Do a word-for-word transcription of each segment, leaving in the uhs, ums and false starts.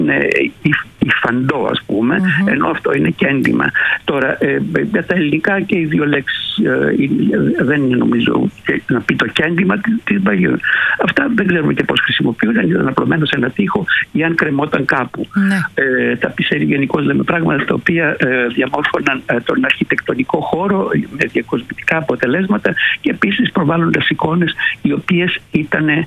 υφαντό, ας πούμε, mm-hmm. ενώ αυτό είναι κέντημα. Τώρα, ε, για τα ελληνικά και οι δύο λέξεις ε, δεν είναι, νομίζω, να πει το κέντημα της Μπαγιού. Αυτά δεν ξέρουμε και πώς χρησιμοποιούν, αν ήταν απλωμένο σε ένα τοίχο ή αν κρεμόταν κάπου. Mm-hmm. Ε, τα πισέρι γενικώς λέμε πράγματα τα οποία ε, διαμόρφωναν ε, τον αρχιτεκτονικό χώρο με διακοσμητικά αποτελέσματα και επίσης προβάλλοντας εικόνες οι οποίες ήταν, ε,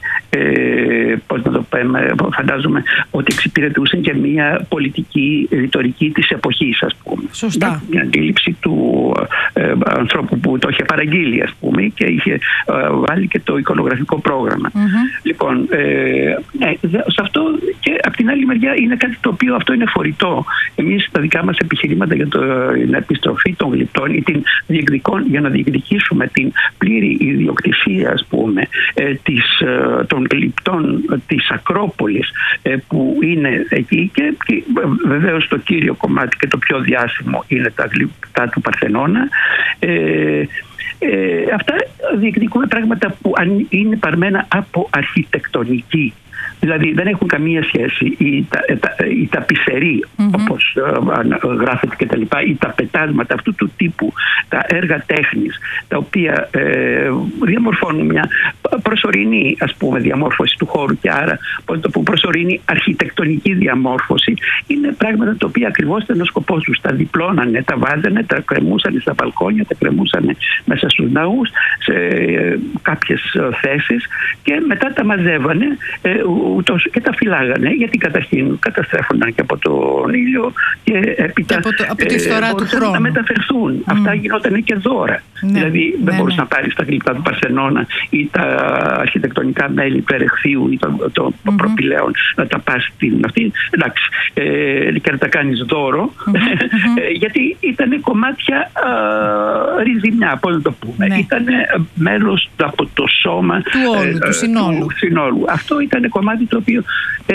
πώς να το πούμε, φαντάζομαι ότι εξυπηρετούσαν και μια πολιτική ρητορική της εποχής, ας πούμε. Σωστά. Μια αντίληψη του ε, ανθρώπου που το είχε παραγγείλει, ας πούμε, και είχε ε, βάλει και το εικονογραφικό πρόγραμμα. Mm-hmm. Λοιπόν, ε, ναι, σε αυτό και από την άλλη μεριά είναι κάτι το οποίο αυτό είναι φορητό. Εμείς τα δικά μας επιχειρήματα για το, την επιστροφή των γλυπτών ή την διεκδικών, για να διεκδικήσουμε την πλήρη ιδιοκτησία, ας πούμε, ε, της, ε, των γλυπτών της Ακρόπολης, ε, που είναι εκεί και, και βεβαίως το κύριο κομμάτι και το πιο διάσημο είναι τα γλυπτά του Παρθενώνα. Ε, ε, αυτά διεκδικούμε πράγματα που είναι παρμένα από αρχιτεκτονική. Δηλαδή δεν έχουν καμία σχέση οι, τα, τα, οι ταπισεροί, mm-hmm. όπως ε, γράφεται και τα λοιπά, ή τα πετάσματα αυτού του τύπου, τα έργα τέχνης, τα οποία ε, διαμορφώνουν μια προσωρινή, ας πούμε, διαμόρφωση του χώρου και άρα το προσωρινή αρχιτεκτονική διαμόρφωση, είναι πράγματα τα οποία ακριβώς ήταν ο σκοπός τους. Τα διπλώνανε, τα βάζανε, τα κρεμούσανε στα μπαλκόνια, τα κρεμούσανε μέσα στους ναούς, σε ε, κάποιες θέσεις και μετά τα μαζεύανε ε, ούτως, και τα φυλάγανε, γιατί καταρχήν καταστρέφονταν και από τον ήλιο και έπειτα και από, το, από τη φθορά ε, του χρόνου να μεταφερθούν. Mm. Αυτά γινόταν και δώρα. Ναι, δηλαδή δεν ναι, μπορούσε ναι. να πάρει τα γλυπτά του Παρθενώνα ή τα αρχιτεκτονικά μέλη του Ερεχθείου ή το, το mm-hmm. προπηλαίων να τα πας στην αυτή. Εντάξει, ε, και να τα κάνεις δώρο, mm-hmm. ε, γιατί ήταν κομμάτια ε, ριζιμιά, πώς να το πούμε. Ναι. Ήταν μέλος από το σώμα του όλου, ε, του συνόλου. Του συνόλου. Αυτό ήταν κομμάτι το οποίο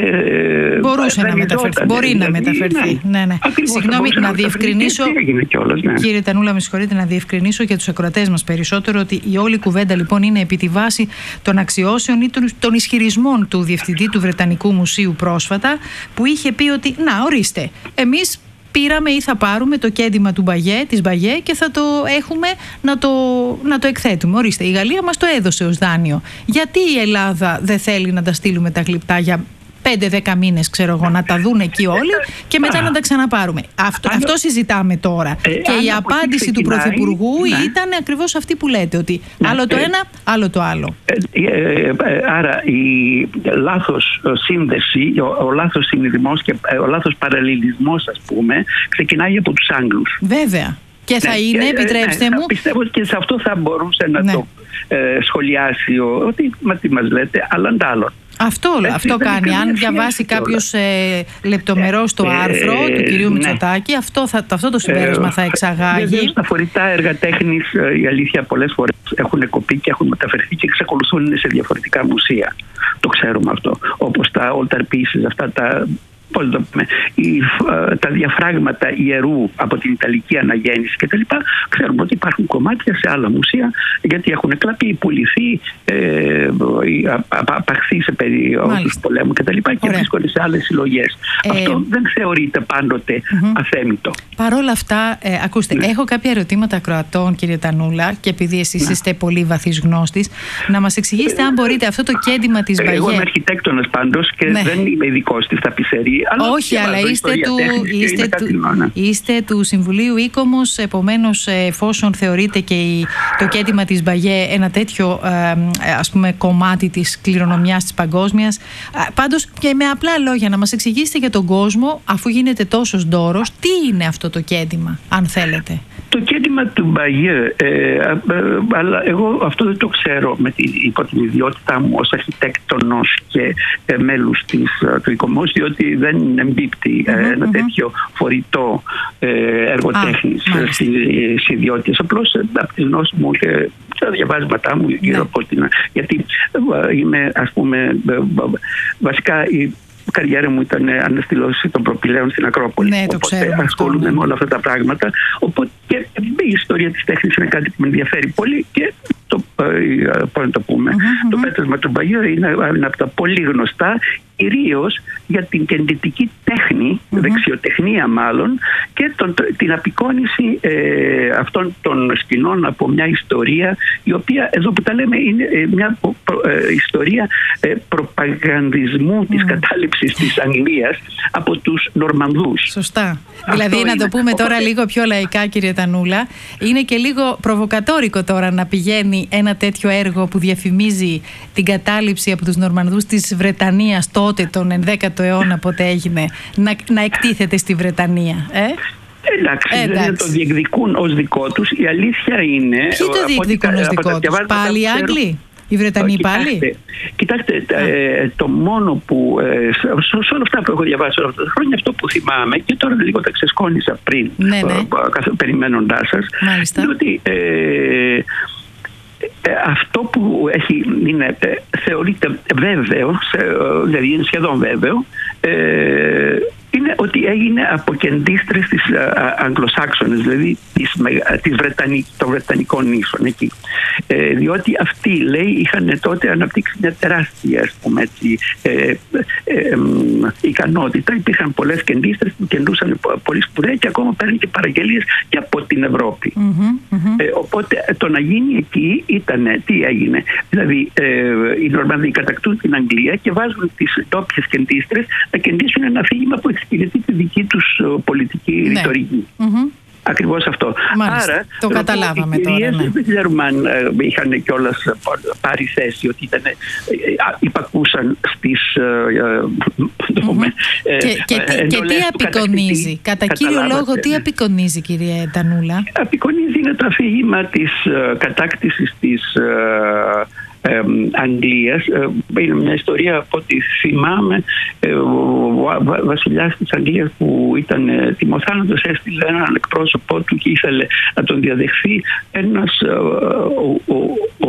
ε, μπορούσε να μεταφερθεί. Μπορεί δηλαδή, να μεταφερθεί. Ναι, ναι, ναι. Συγγνώμη, να, να διευκρινίσω. Κιόλας, ναι. Κύριε Τανούλα, με συγχωρείτε, να διευκρινίσω για τους ακροατές μας περισσότερο ότι η όλη κουβέντα λοιπόν είναι επί τη βάση των αξιώσεων ή των, των ισχυρισμών του Διευθυντή του Βρετανικού Μουσείου πρόσφατα, που είχε πει ότι να, ορίστε, εμείς πήραμε ή θα πάρουμε το κέντημα του Μπαγιέ, της Μπαγιέ και θα το έχουμε να το, να το εκθέτουμε. Ορίστε, η Γαλλία μας το έδωσε ως δάνειο. Γιατί η Ελλάδα δεν θέλει να τα στείλουμε τα γλυπτά για πέντε δέκα μήνες, ξέρω εγώ, να τα δουν εκεί όλοι και μετά να τα ξαναπάρουμε. Αυτό, αυτό συζητάμε τώρα. Ε, και η απάντηση του Πρωθυπουργού ναι. ήταν ακριβώς αυτή που λέτε, ότι ναι, άλλο το ε, ένα, άλλο το άλλο. Ε, ε, ε, άρα η λάθος σύνδεση, ο, ο λάθος συνειδημός και ο λάθος παραλληλισμός, ας πούμε, ξεκινάει από τους Άγγλους. Βέβαια. Και θα ναι, είναι, και, επιτρέψτε ναι, μου. Πιστεύω ότι και σε αυτό θα μπορούσε να ναι. το ε, σχολιάσει ότι μα τι μας λέτε, αλλά αντάλλον. Αυτό, Έτσι, αυτό κάνει. Αν διαβάσει κάποιος ε, λεπτομερώς το άρθρο ε, του κυρίου ναι. Μητσοτάκη, αυτό, θα, αυτό το συμπέρασμα ε, θα εξαγάγει. Βέβαια, τα φορητά έργα τέχνης, η αλήθεια, πολλές φορές έχουν κοπεί και έχουν μεταφερθεί και εξακολουθούν σε διαφορετικά μουσεία. Το ξέρουμε αυτό. Όπως τα altar pieces, αυτά τα... Πώς το πούμε, η, τα διαφράγματα ιερού από την Ιταλική αναγέννηση κτλ. Ξέρουμε ότι υπάρχουν κομμάτια σε άλλα μουσεία γιατί έχουν κλαπεί, πουληθεί, ε, απαχθεί σε περιόδους πολέμου κτλ. Και, και βρίσκονται σε άλλες συλλογές. Ε, Αυτό δεν θεωρείται πάντοτε mm-hmm. αθέμητο. Παρ' όλα αυτά, ε, ακούστε, ναι. έχω κάποια ερωτήματα ακροατών, κύριε Τανούλα, και επειδή εσείς ναι. είστε πολύ βαθύς γνώστης, να μας εξηγήσετε, αν μπορείτε, αυτό το κέντημα της Μπαγιέ. Εγώ είμαι αρχιτέκτονας πάντως και ναι. δεν είμαι ειδικός στη ταπισερή. Αλλά όχι, αλλά είστε του, είστε, του, είστε του Συμβουλίου Οίκομος, επομένως εφόσον θεωρείτε και η, το κέντημα της Μπαγιέ ένα τέτοιο ε, ας πούμε κομμάτι της κληρονομιάς της παγκόσμιας. Ε, πάντως και με απλά λόγια να μας εξηγήσετε για τον κόσμο, αφού γίνεται τόσος ντόρος, τι είναι αυτό το κέντημα, αν θέλετε. Το κέντημα του Μπαγιέ, ε, ε, αλλά εγώ αυτό δεν το ξέρω με την, υπό την ιδιότητά μου ως αρχιτέκτονος και ε, μέλους της, του Οίκομος, διότι δεν εμπίπτει mm-hmm, ένα mm-hmm. τέτοιο φορητό ε, έργο ah, τέχνης στις ιδιότητες. Απλώς από τη γνώση μου και τα διαβάσματά μου γύρω από την... Γιατί είμαι, ας πούμε, βασικά η καριέρα μου ήταν αναστηλώση των προπηλαίων στην Ακρόπολη. Ναι, το οπότε ασχολούμαι ναι. με όλα αυτά τα πράγματα. Οπότε και η ιστορία της τέχνης είναι κάτι που με ενδιαφέρει πολύ και το, πώς να το πούμε, mm-hmm. το πέτρασμα του Μπαγιό είναι ένα από τα πολύ γνωστά, κυρίως για την κεντητική τέχνη, mm-hmm. δεξιοτεχνία μάλλον, και τον, την απεικόνιση ε, αυτών των σκηνών από μια ιστορία, η οποία εδώ που τα λέμε είναι ε, μια προ, ε, ιστορία ε, προπαγανδισμού mm. της κατάληψης της Αγγλίας από τους Νορμανδούς. Σωστά. Αυτό δηλαδή να το πούμε τώρα οπότε... λίγο πιο λαϊκά, κύριε Τανούλα, είναι και λίγο προβοκατόρικο τώρα να πηγαίνει ένα τέτοιο έργο που διαφημίζει την κατάληψη από τους Νορμανδούς της Βρετανίας τότε τον ενδέκατο αιώνα, πότε έγινε, να, να εκτίθεται στη Βρετανία. Ε? Εντάξει, Εντάξει. δεν το διεκδικούν ως δικό τους. Η αλήθεια είναι... Ποιοι το διεκδικούν ως δικό τους? Πάλι οι Άγγλοι? Οι Βρετανοί κοιτάξτε, πάλι? Κοιτάξτε, ε, το μόνο που ε, σε, σε όλα αυτά που έχω διαβάσει όλα αυτά τα χρόνια, αυτό που θυμάμαι, και τώρα λίγο τα ξεσκόνησα πριν, ναι, ναι. ε, περιμένοντάς σας, Μάλιστα. είναι ότι ε, ε, αυτό που έχει, είναι, ε, θεωρείται βέβαιο, σε, δηλαδή είναι σχεδόν βέβαιο, ε, είναι ότι έγινε από κεντίστρες της Αγγλοσάξονες, δηλαδή της, της Βρετανική, των Βρετανικών νήσων εκεί. Ε, διότι αυτοί, λέει, είχαν τότε αναπτύξει μια τεράστια, ας πούμε, έτσι, ε, ε, ε, ικανότητα. Υπήρχαν πολλές κεντίστρες που κεντούσαν πολύ σπουδαία και ακόμα παίρνουν και παραγγελίες και από την Ευρώπη. Mm-hmm, mm-hmm. Ε, οπότε το να γίνει εκεί ήταν, τι έγινε. Δηλαδή ε, οι Νορμανδοί κατακτούν την Αγγλία και βάζουν τις ντόπιες κεντίστρες να κεντήσουν ένα αφήγημα που εξυπηρετεί τη δική τους πολιτική ναι. ρητορική. Mm-hmm. Ακριβώς αυτό. Μάλιστα, άρα, το καταλάβαμε οι κυρίες, τώρα. Ναι. Δεν ξέρουμε αν ε, είχαν κιόλας πάρει θέση, ότι ήταν, ε, υπακούσαν στις... Ε, mm-hmm. ε, και, και, ε, και τι απεικονίζει, κατά κύριο λόγο, τι απεικονίζει, κύριε Τανούλα? Απεικονίζει είναι το αφήγημα της ε, κατάκτησης της... Ε, Ε, Αγγλίας. Ε, είναι μια ιστορία από ό,τι θυμάμαι. Ε, ο βασιλιάς της Αγγλίας που ήταν ε, τιμοθάνατος έστειλε έναν εκπρόσωπό του και ήθελε να τον διαδεχθεί ένας ε, ο, ο,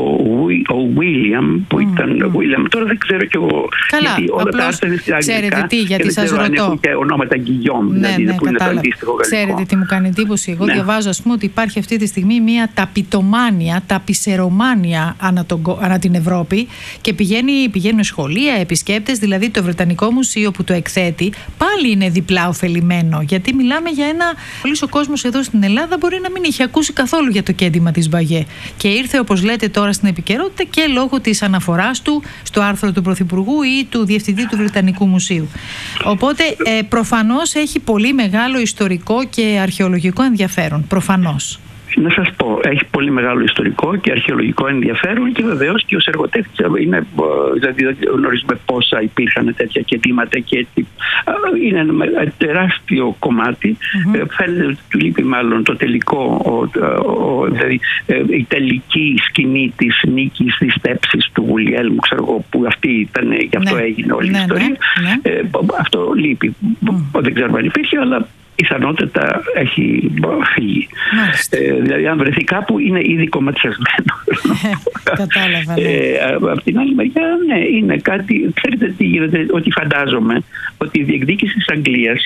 ο, ο Βίλιαμ που ήταν mm. William, τώρα δεν ξέρω και εγώ. Καλά, γιατί όλα τα άρθρα είναι στη αγγλικά. Ξέρετε τι, γιατί και σας ρωτώ. Έχουν και ονόματα Guillaume, ναι, δηλαδή ναι, που είναι το αντίστοιχο γαλλικό. Ξέρετε τι μου κάνει εντύπωση? Εγώ ναι. διαβάζω, ας πούμε, ότι υπάρχει αυτή τη στιγμή μια ταπιτομάνια, ταπισερομάνια ανά, τον, ανά την Ευρώπη και πηγαίνει, πηγαίνουν σχολεία, επισκέπτες, δηλαδή το Βρετανικό Μουσείο που το εκθέτει πάλι είναι διπλά ωφελημένο, γιατί μιλάμε για ένα... Πολύς ο κόσμος εδώ στην Ελλάδα μπορεί να μην είχε ακούσει καθόλου για το κέντημα της Μπαγιέ και ήρθε, όπως λέτε τώρα, στην επικαιρότητα και λόγω της αναφοράς του στο άρθρο του Πρωθυπουργού ή του Διευθυντή του Βρετανικού Μουσείου. Οπότε ε, προφανώς έχει πολύ μεγάλο ιστορικό και αρχαιολογικό ενδιαφέρον, προφανώς. Να σας πω, έχει πολύ μεγάλο ιστορικό και αρχαιολογικό ενδιαφέρον και βεβαίως και ως εργοτέχνης είναι, δηλαδή γνωρίζουμε πόσα υπήρχαν τέτοια κεντήματα και έτσι. Είναι ένα τεράστιο κομμάτι. Mm-hmm. Φαίνεται ότι του λείπει μάλλον το τελικό, ο, ο, δηλαδή η τελική σκηνή της νίκης, της στέψης του Γουλιέλμου, ξέρω εγώ, που αυτή ήταν, γι' αυτό ναι. έγινε όλη ναι, η ιστορία. Ναι, ναι. Ε, αυτό λείπει. Mm. Δεν ξέρω αν υπήρχε, αλλά πιθανότατα έχει φύγει. Ε, δηλαδή αν βρεθεί κάπου είναι ήδη κομματιασμένο. Κατάλαβα. Ναι. Ε, από την άλλη μεριά, ναι, είναι κάτι, ξέρετε τι γίνεται, ότι φαντάζομαι ότι η διεκδίκηση της Αγγλίας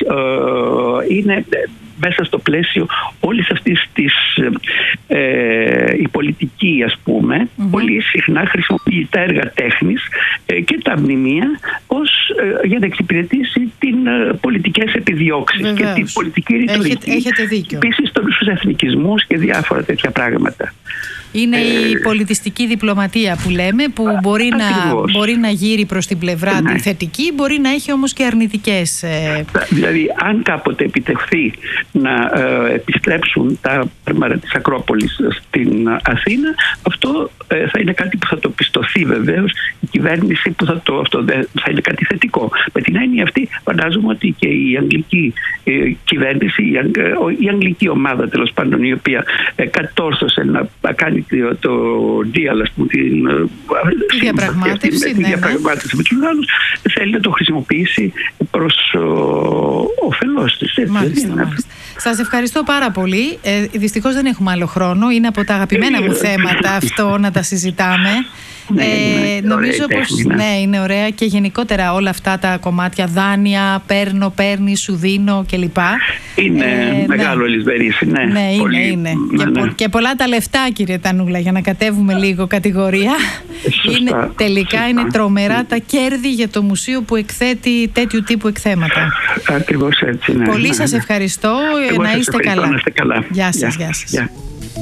ε, είναι μέσα στο πλαίσιο όλης αυτής της ε, η πολιτική, ας πούμε, mm-hmm. πολύ συχνά χρησιμοποιεί τα έργα τέχνης ε, και τα μνημεία ως, ε, για να εξυπηρετήσει την ε, πολιτικές επιδιώξεις. Βεβαίως. Και την πολιτική ρητορική. Έχετε, έχετε δίκιο. Επίσης στους εθνικισμούς και διάφορα τέτοια πράγματα. Είναι ε, η πολιτιστική διπλωματία που λέμε, που α, μπορεί, να, μπορεί να γύρει προς την πλευρά ναι. τη θετική, μπορεί να έχει όμως και αρνητικές. Ε... Δηλαδή, αν κάποτε επιτευχθεί να ε, επιστρέψουν τα πράγματα της Ακρόπολης στην Αθήνα, αυτό ε, θα είναι κάτι που θα το πιστωθεί βεβαίως η κυβέρνηση, που θα, το, αυτό θα είναι κάτι θετικό. Με την έννοια αυτή, φαντάζομαι ότι και η αγγλική ε, κυβέρνηση, η, η αγγλική ομάδα τέλος πάντων, η οποία ε, κατόρθωσε να κάνει το deal, ας πούμε, την διαπραγμάτευση, με, ναι, διαπραγμάτευση ναι. με τους Γάλλους, θέλει να το χρησιμοποιήσει προς όφελός της. Μάλιστα, μάλιστα. Σας ευχαριστώ πάρα πολύ. Ε, δυστυχώς δεν έχουμε άλλο χρόνο. Είναι από τα αγαπημένα μου θέματα αυτό να τα συζητάμε. Ναι, ε, είναι νομίζω ωραία πως τέχνη, ναι. ναι, είναι ωραία και γενικότερα όλα αυτά τα κομμάτια, δάνεια, παίρνω, παίρνει, σου δίνω κλπ. Είναι ε, μεγάλο ναι. Ελισβερίσι, ναι. Ναι, είναι, πολύ, είναι. Ναι, και, ναι. πο, και πολλά τα λεφτά, κύριε Τανούλα, για να κατέβουμε λίγο κατηγορία. Σωστά, είναι, τελικά σωστά. είναι τρομερά τα κέρδη για το μουσείο που εκθέτει τέτοιου τύπου εκθέματα. Ακριβώς έτσι, ναι. Πολύ ναι, σας ναι. ευχαριστώ. Εγώ να σας είστε ευχαριστώ, καλά. να είστε καλά. Γεια σας, Γεια. γεια σας. Γεια.